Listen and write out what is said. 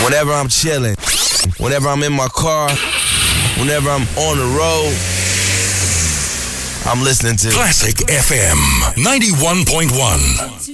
Whenever I'm chilling, whenever I'm in my car, whenever I'm on the road, I'm listening to Classic FM 91.1.